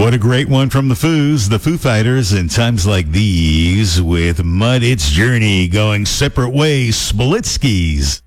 What a great one from the Foos, the Foo Fighters, in times like these with Mud Its Journey going separate ways, split skis.